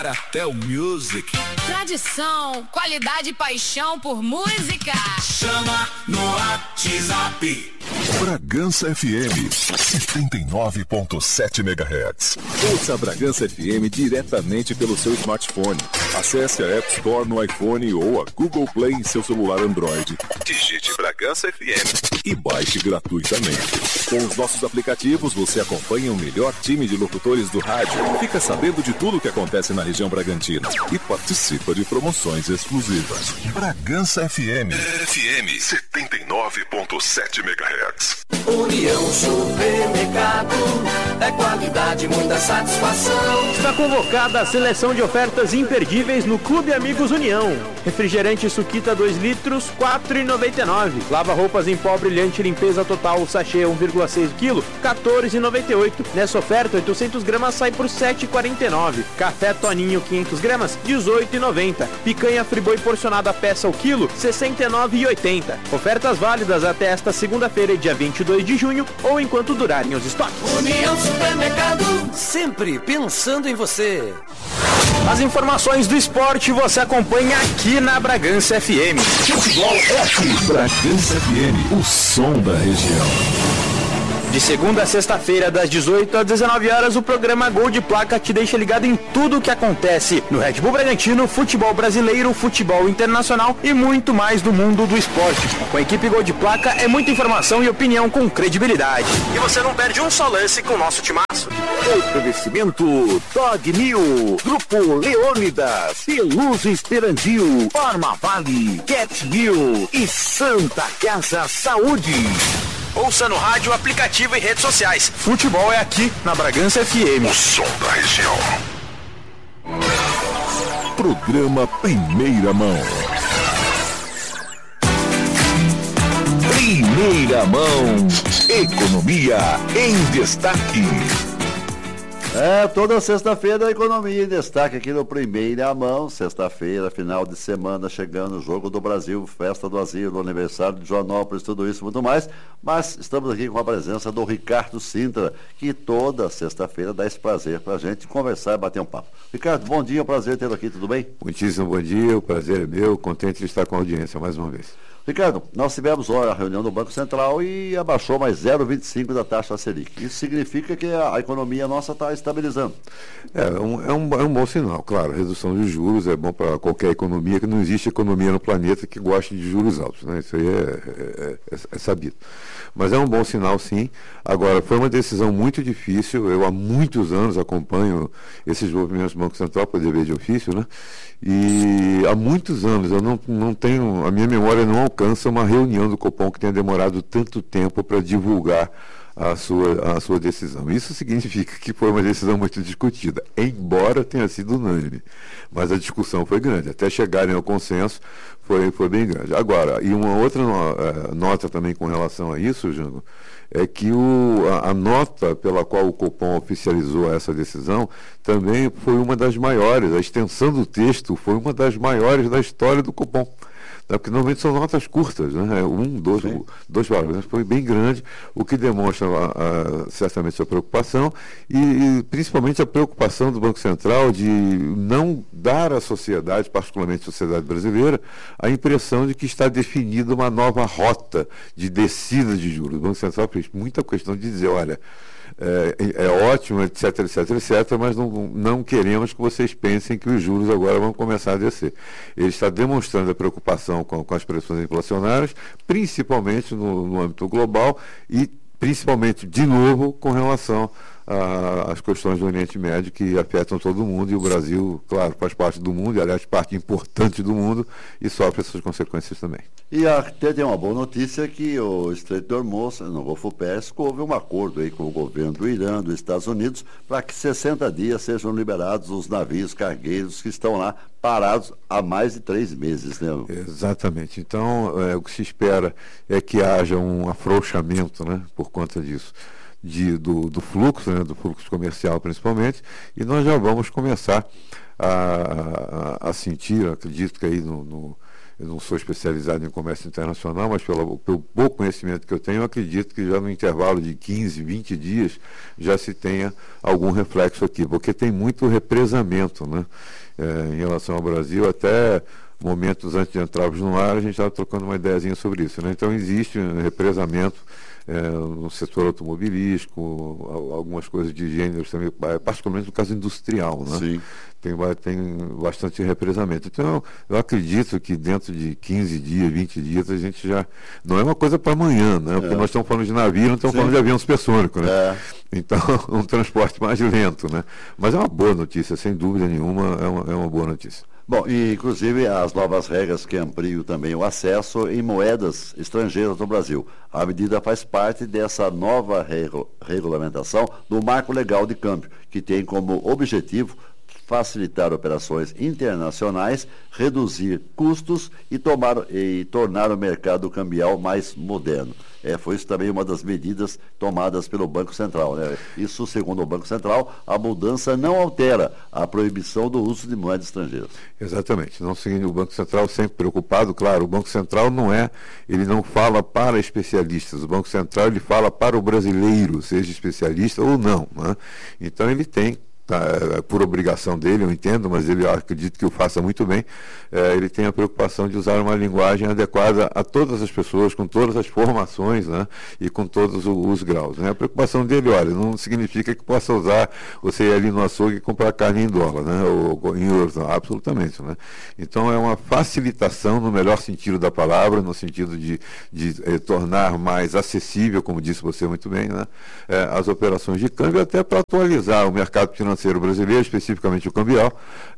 Até Music. Tradição, qualidade e paixão por música. Chama no WhatsApp. Bragança FM 79.7 MHz. Ouça a Bragança FM diretamente pelo seu smartphone. Acesse a App Store no iPhone ou a Google Play em seu celular Android. Digite Bragança FM e baixe gratuitamente. Com os nossos aplicativos, você acompanha o melhor time de locutores do rádio, fica sabendo de tudo o que acontece na região Bragantina e participa de promoções exclusivas. Bragança FM 79.7 MHz. União Supermercado, é qualidade, muita satisfação. Está convocada a seleção de ofertas imperdíveis no Clube Amigos União. Refrigerante Suquita 2 litros, R$ 4,99. Lava roupas em pó brilhante, limpeza total, sachê 1,6 kg, R$ 14,98. Nessa oferta, 800 gramas sai por R$ 7,49. Café Toninho 500 gramas, R$ 18,90. Picanha Friboi porcionada peça ao quilo, R$ 69,80. Ofertas válidas até esta segunda-feira, dia 22 de junho, ou enquanto durarem os estoques. União Supermercado, sempre pensando em você. As informações do esporte você acompanha aqui na Bragança FM. Futebol é aqui. Bragança FM, o som da região. De segunda a sexta-feira, das 18 às 19 horas, o programa Gol de Placa te deixa ligado em tudo o que acontece no Red Bull Bragantino, futebol brasileiro, futebol internacional e muito mais do mundo do esporte. Com a equipe Gol de Placa é muita informação e opinião com credibilidade. E você não perde um só lance com o nosso timaço. Oferecimento Dog New, Grupo Leônidas, Peluso Esperandil, Forma Vale, Cat New e Santa Casa Saúde. Ouça no rádio, aplicativo e redes sociais. Futebol é aqui na Bragança FM. O som da região. Programa Primeira Mão. Primeira Mão. Economia em destaque. Toda sexta-feira a economia em destaque aqui no Primeira Mão. Sexta-feira, final de semana, chegando o Jogo do Brasil, Festa do Asilo, aniversário de Joanópolis, tudo isso e muito mais. Mas estamos aqui com a presença do Ricardo Sintra, que toda sexta-feira dá esse prazer pra gente conversar e bater um papo. Ricardo, bom dia, é um prazer tê-lo aqui, tudo bem? Muitíssimo bom dia, o prazer é meu, contente de estar com a audiência mais uma vez. Ricardo, nós tivemos a reunião do Banco Central e abaixou mais 0,25 da taxa Selic. Isso significa que a economia nossa está estabilizando. É um bom sinal, claro. A redução de juros é bom para qualquer economia, que não existe economia no planeta que goste de juros altos, né? Isso aí é sabido. Mas é um bom sinal, sim. Agora, foi uma decisão muito difícil. Eu há muitos anos acompanho esses movimentos do Banco Central, por dever de ofício, né? E há muitos anos eu não tenho, a minha memória não alcança uma reunião do Copom que tenha demorado tanto tempo para divulgar a sua decisão. Isso significa que foi uma decisão muito discutida, embora tenha sido unânime. Mas a discussão foi grande. Até chegarem ao consenso, foi bem grande. Agora, e uma outra nota também com relação a isso, Jango, é que a nota pela qual o Copom oficializou essa decisão também foi uma das maiores. A extensão do texto foi uma das maiores da história do Copom. Porque normalmente são notas curtas, né? Dois parágrafos. Foi bem grande, o que demonstra certamente sua preocupação e principalmente a preocupação do Banco Central de não dar à sociedade, particularmente a sociedade brasileira, a impressão de que está definida uma nova rota de descida de juros. O Banco Central fez muita questão de dizer, olha, é ótimo, etc, mas não queremos que vocês pensem que os juros agora vão começar a descer. Ele está demonstrando a preocupação com as pressões inflacionárias, principalmente no âmbito global e principalmente, de novo, com relação às questões do Oriente Médio que afetam todo mundo, e o Brasil, claro, faz parte do mundo, e aliás, parte importante do mundo, e sofre essas consequências também. E até tem uma boa notícia que o Estreito de Hormuz, no Golfo Pérsico, houve um acordo aí com o governo do Irã, dos Estados Unidos, para que 60 dias sejam liberados os navios cargueiros que estão lá parados há mais de 3 meses, né? Exatamente. Então, o que se espera é que haja um afrouxamento, né, por conta disso. Do fluxo, né, do fluxo comercial principalmente, e nós já vamos começar a sentir, acredito que aí Eu não sou especializado em comércio internacional, mas pelo pouco conhecimento que eu tenho, eu acredito que já no intervalo de 15, 20 dias já se tenha algum reflexo aqui, porque tem muito represamento, né? Em relação ao Brasil, até momentos antes de entrarmos no ar, a gente estava trocando uma ideiazinha sobre isso, né? Então existe um represamento no setor automobilístico, algumas coisas de gêneros também, particularmente no caso industrial, né? Sim. Tem bastante represamento. Então, eu acredito que dentro de 15 dias, 20 dias, a gente já... Não é uma coisa para amanhã, né? Porque nós estamos falando de navio, não estamos falando de avião supersônico, né? Então, um transporte mais lento, né? Mas é uma boa notícia, sem dúvida nenhuma, é uma boa notícia. Bom, e inclusive as novas regras que ampliam também o acesso em moedas estrangeiras no Brasil. A medida faz parte dessa nova regulamentação do Marco Legal de Câmbio, que tem como objetivo facilitar operações internacionais, reduzir custos e tornar o mercado cambial mais moderno. Foi isso também uma das medidas tomadas pelo Banco Central, né? Isso, segundo o Banco Central, a mudança não altera a proibição do uso de moedas estrangeiras. Exatamente. Não seguindo o Banco Central sempre preocupado, claro, o Banco Central ele não fala para especialistas, o Banco Central ele fala para o brasileiro, seja especialista ou não, né? Então ele tem, por obrigação dele, eu entendo, mas eu acredito que o faça muito bem, ele tem a preocupação de usar uma linguagem adequada a todas as pessoas, com todas as formações, né, e com todos os graus, né? A preocupação dele, olha, não significa que possa usar, você ir ali no açougue e comprar carne em dólar, né, ou em euros, não, absolutamente, né? Então é uma facilitação no melhor sentido da palavra, no sentido de tornar mais acessível, como disse você muito bem, né, as operações de câmbio, até para atualizar o mercado financeiro brasileiro, especificamente o cambial,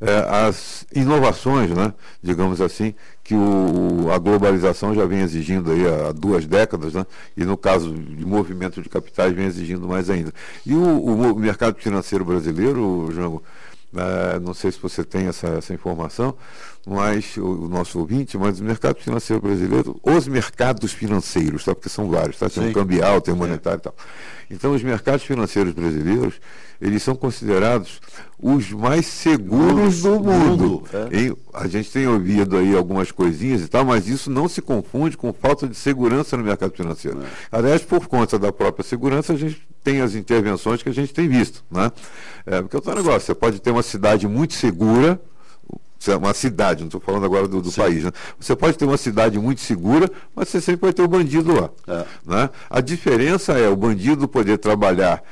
as inovações, né, digamos assim, que a globalização já vem exigindo aí há 2 décadas, né, e no caso de movimento de capitais vem exigindo mais ainda. E o mercado financeiro brasileiro, Jango, não sei se você tem essa informação, mas o nosso ouvinte, mas o mercado financeiro brasileiro, os mercados financeiros, tá? Porque são vários, tá? Tem o cambial, tem o monetário e tal. Então, os mercados financeiros brasileiros, eles são considerados os mais seguros do mundo. A gente tem ouvido aí algumas coisinhas e tal, mas isso não se confunde com falta de segurança no mercado financeiro. Aliás, por conta da própria segurança, a gente tem as intervenções que a gente tem visto, né? Porque é outro negócio, você pode ter uma cidade muito segura, uma cidade, não estou falando agora do país, né? Você pode ter uma cidade muito segura, mas você sempre vai ter o bandido lá, né? A diferença é o bandido poder trabalhar,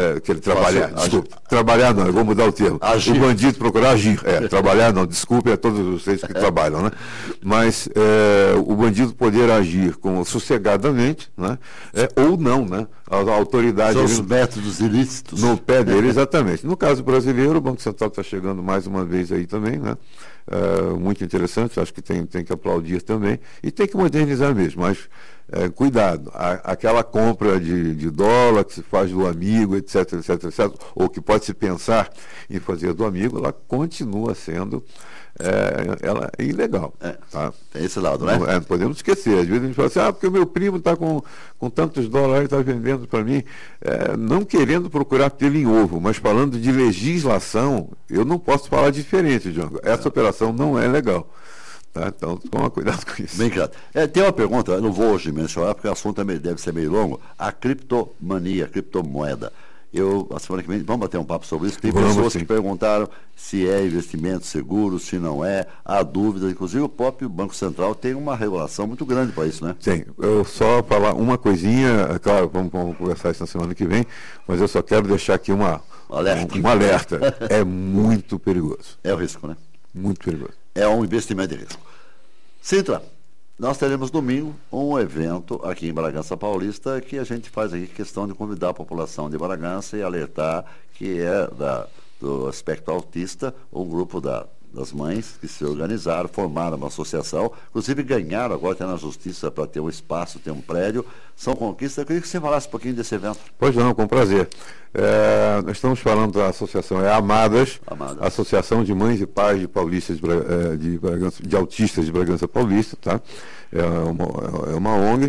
trabalhar não, eu vou mudar o termo, agir. O bandido procurar agir, trabalhar não, desculpe a todos vocês que trabalham, né? Mas o bandido poder agir sossegadamente, né? Ou não, né? A autoridade... São os métodos ilícitos. No pé dele, exatamente. No caso brasileiro, o Banco Central está chegando mais uma vez aí também, né? Muito interessante, acho que tem que aplaudir também, e tem que modernizar mesmo, mas cuidado, aquela compra de dólar que se faz do amigo, etc, ou que pode se pensar em fazer do amigo, ela continua sendo ela é ilegal. Tá? Tem esse lado, né? Não podemos esquecer. Às vezes a gente fala assim, porque o meu primo está com tantos dólares, está vendendo para mim, não querendo procurar pelo em ovo, mas falando de legislação, eu não posso falar diferente, Django. Essa operação não é legal. Tá? Então, toma cuidado com isso. Bem claro. Tem uma pergunta, eu não vou hoje mencionar, porque o assunto também deve ser meio longo, a criptomania, a criptomoeda. A semana que vem, vamos bater um papo sobre isso. Tem pessoas que perguntaram se é investimento seguro, se não é. Há dúvida. Inclusive, o próprio Banco Central tem uma regulação muito grande para isso, né? Tem. Eu só falar uma coisinha, claro, vamos conversar isso na semana que vem, mas eu só quero deixar aqui um alerta. É muito perigoso. É o risco, né? Muito perigoso. É um investimento de risco. Sintra, nós teremos domingo um evento aqui em Bragança Paulista que a gente faz aqui questão de convidar a população de Bragança e alertar que é do aspecto autista, um grupo das mães que se organizaram, formaram uma associação, inclusive ganharam agora até na justiça para ter um espaço, ter um prédio. São conquistas. Eu queria que você falasse um pouquinho desse evento. Pois não, com prazer. Nós estamos falando da associação Amadas, Associação de Mães e Pais de Paulistas de Autistas de Bragança Paulista, tá? É uma ONG.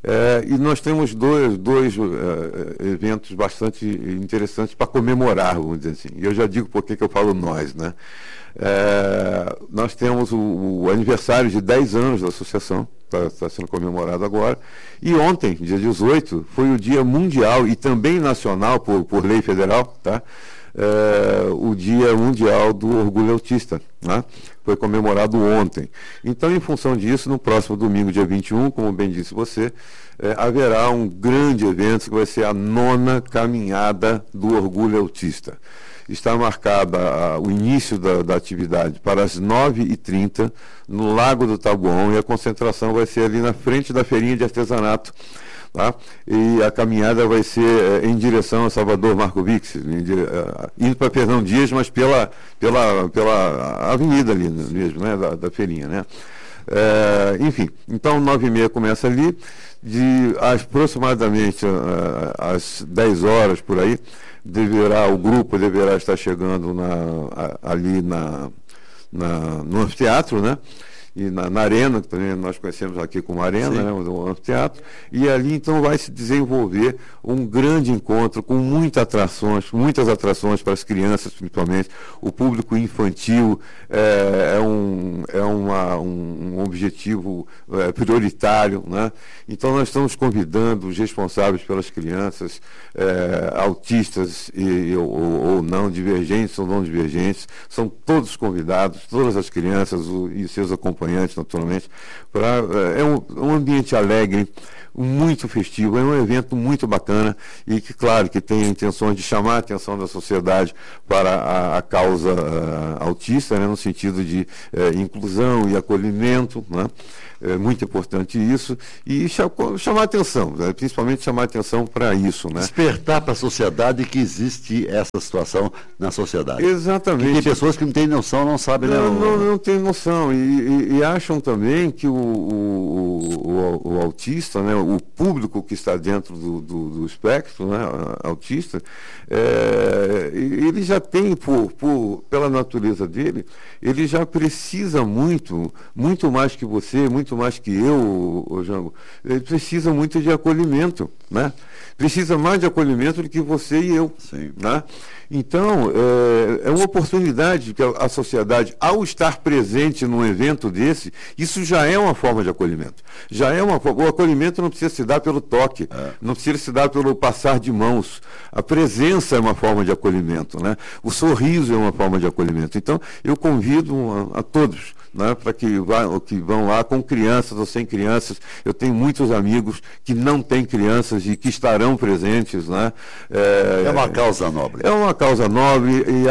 E nós temos dois eventos bastante interessantes para comemorar, vamos dizer assim. E eu já digo por que eu falo nós, né? Nós temos o aniversário de 10 anos da associação, está sendo comemorado agora, e ontem, dia 18, foi o Dia Mundial e também nacional, por lei federal, tá? O Dia Mundial do Orgulho Autista, né? Foi comemorado ontem. Então, em função disso, no próximo domingo, dia 21, como bem disse você, haverá um grande evento que vai ser a 9ª Caminhada do Orgulho Autista. Está marcada o início da atividade para as 9h30 no Lago do Taboão, e a concentração vai ser ali na frente da feirinha de artesanato. Tá? E a caminhada vai ser em direção a Salvador Markovics, indo para Fernão Dias, mas pela avenida ali mesmo, né, da feirinha, né? Enfim, então 9h30 começa ali, aproximadamente às 10 horas por aí, o grupo deverá estar chegando ali no anfiteatro, né? E na arena, que também nós conhecemos aqui como arena, né, o anfiteatro, e ali então vai se desenvolver um grande encontro com muitas atrações para as crianças, principalmente. O público infantil é um objetivo prioritário, né? Então nós estamos convidando os responsáveis pelas crianças, autistas ou não, divergentes ou não divergentes, são todos convidados, todas as crianças e seus acompanhantes, naturalmente, é um ambiente alegre, muito festivo, é um evento muito bacana e que, claro, que tem intenções de chamar a atenção da sociedade para a causa autista, né, no sentido de inclusão e acolhimento, né? É muito importante isso, e chamar atenção, né? Principalmente chamar atenção para isso, né? Despertar para a sociedade que existe essa situação na sociedade. Exatamente. Que tem pessoas que não têm noção, não sabem, né? Não tem noção, e acham também que o autista, né, o público que está dentro do espectro, né, autista, ele já tem, pela natureza dele, ele já precisa muito mais que você, muito mais que eu, Jango, ele precisa muito de acolhimento, né? Precisa mais de acolhimento do que você e eu. Sim. Né? Então, é uma oportunidade que a sociedade, ao estar presente num evento desse, isso já é uma forma de acolhimento. O acolhimento não precisa se dar pelo toque, não precisa se dar pelo passar de mãos. A presença é uma forma de acolhimento, né? O sorriso é uma forma de acolhimento. Então, eu convido a todos, né, para que vão lá com crianças ou sem crianças. Eu tenho muitos amigos que não têm crianças e que estarão presentes, né? É uma causa nobre. É uma causa nobre, e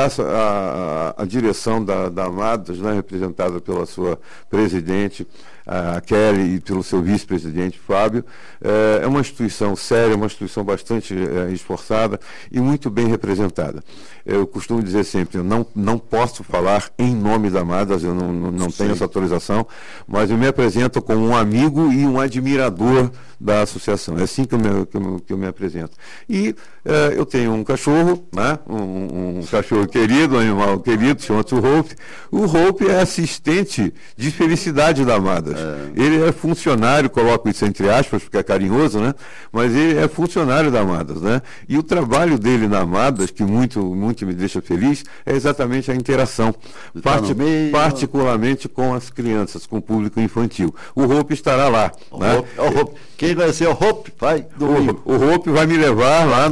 a direção da Amadas, né, representada pela sua presidente, a Kelly, e pelo seu vice-presidente, Fábio, é uma instituição séria, uma instituição bastante esforçada e muito bem representada. Eu costumo dizer sempre, eu não posso falar em nome da Amadas, eu não tenho essa autorização, mas eu me apresento como um amigo e um admirador da associação. É assim que eu me apresento. E eu tenho um cachorro, né? Um cachorro querido, um animal querido, chama-se o Hope. O Hope é assistente de felicidade da Amadas. Ele é funcionário, coloco isso entre aspas, porque é carinhoso, né? Mas ele é funcionário da Amadas, né? E o trabalho dele na Amadas, que muito me deixa feliz, é exatamente a interação, particularmente com as crianças, com o público infantil. O Hope estará lá. Quem vai ser o Hope? O Hope vai me levar lá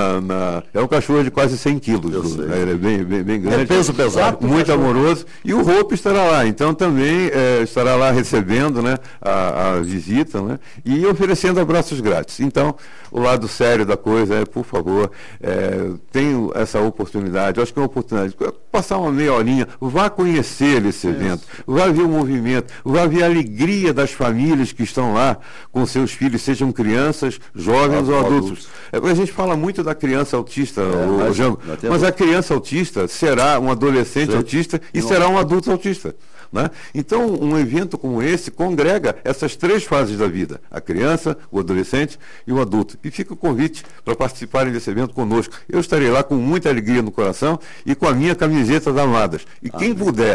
é um cachorro de quase 100 quilos. Ele é bem grande. É peso pesado. Muito amoroso. E o Hope estará lá. Então também estará lá recebendo, né, a visita, né, e oferecendo abraços grátis. Então, o lado sério da coisa por favor, tenho essa oportunidade. Eu acho que é uma oportunidade. Passar uma meia horinha, vá conhecer esse evento, vá ver o movimento, vá ver a alegria das famílias que estão lá com seus filhos, sejam crianças, jovens ou adultos. A gente fala muito da criança autista, Jango, mas a criança autista será um adolescente autista e será um adulto autista. Né? Então, um evento como esse congrega essas 3 fases da vida: a criança, o adolescente e o adulto. E fica o convite para participarem desse evento conosco. Eu estarei lá com muita alegria no coração e com a minha camiseta da Amadas. E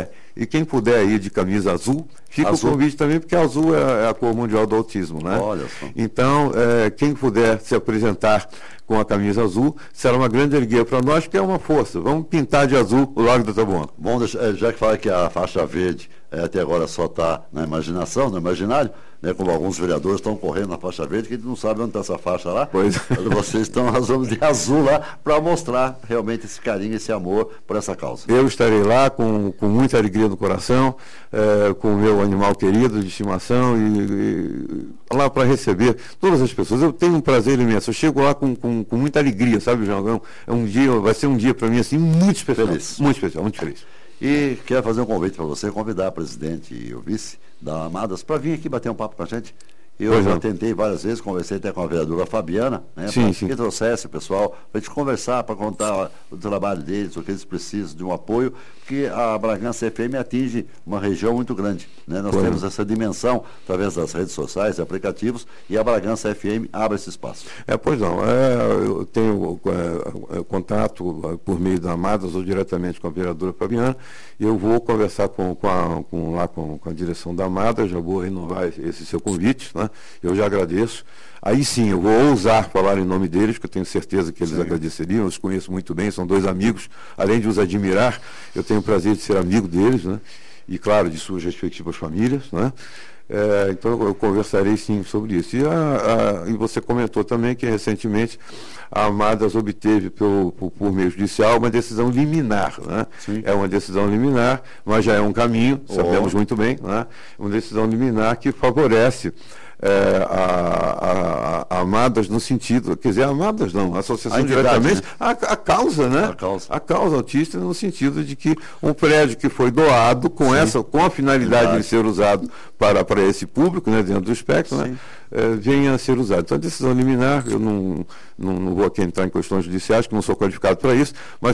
quem puder ir de camisa azul, fica o convite também, porque azul é a cor mundial do autismo, né? Olha Então, quem puder se apresentar com a camisa azul, será uma grande alegria para nós, que é uma força. Vamos pintar de azul o Lago do Taboão. Bom, já que fala que a faixa verde até agora só está na imaginação, no imaginário, né, como alguns vereadores estão correndo na faixa verde, que a gente não sabe onde está essa faixa lá. Pois. Vocês estão razão de azul lá para mostrar realmente esse carinho, esse amor por essa causa. Eu estarei lá com muita alegria no coração, com o meu animal querido de estimação e lá para receber todas as pessoas. Eu tenho um prazer imenso. Eu chego lá com muita alegria, sabe, João? Vai ser um dia para mim assim muito especial. Feliz. Muito especial, muito feliz. E quero fazer um convite para você, convidar a presidente e o vice da Amadas para vir aqui bater um papo com a gente. Eu já tentei várias vezes, conversei até com a vereadora Fabiana, né, para que trouxesse o pessoal, para a gente conversar, para contar o trabalho deles, o que eles precisam de um apoio, porque a Bragança FM atinge uma região muito grande. Né? Nós temos essa dimensão através das redes sociais, aplicativos, e a Bragança FM abre esse espaço. Pois não, eu tenho contato por meio da Amadas ou diretamente com a vereadora Fabiana, e eu vou conversar com a direção da Amadas, já vou renovar esse seu convite, né? Eu já agradeço. Aí sim, eu vou ousar falar em nome deles, que eu tenho certeza que eles agradeceriam. Eu os conheço muito bem, são dois amigos. Além de os admirar, eu tenho o prazer de ser amigo deles, né? E, claro, de suas respectivas famílias, né? Então, eu conversarei sim sobre isso. E você comentou também que, recentemente, a Amadas obteve, por meio judicial, uma decisão liminar. Né? É uma decisão liminar, mas já é um caminho, sabemos muito bem, né? Uma decisão liminar que favorece a Amadas no sentido, quer dizer, a Amadas não, a associação diretamente, né? a causa, né? A causa autista no sentido de que um prédio que foi doado com a finalidade de ser usado para esse público, né, dentro do espectro, né, venha a ser usado. Então, a decisão liminar, eu não vou aqui entrar em questões judiciais, que não sou qualificado para isso, mas